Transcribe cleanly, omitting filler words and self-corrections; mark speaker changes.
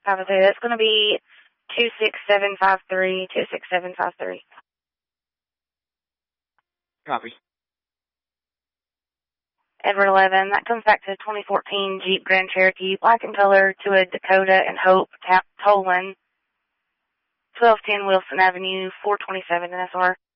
Speaker 1: Obviously, that's going to be 26753, 26753.
Speaker 2: Copy.
Speaker 1: Edward 11, that comes back to the 2014 Jeep Grand Cherokee, black in color, to a Dakota and Hope, Tolan, 1210 Wilson Avenue, 427 NSR.